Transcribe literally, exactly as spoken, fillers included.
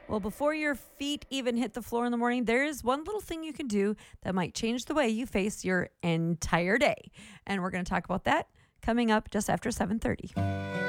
Well, before your feet even hit the floor in the morning, there is one little thing you can do that might change the way you face your entire day. And we're going to talk about that coming up just after seven thirty.